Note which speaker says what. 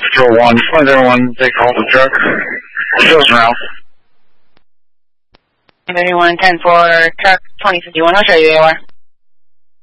Speaker 1: 2001, 2001, they called the truck. Goes around.
Speaker 2: 31, 10 for truck 2051, I'll show you where you are.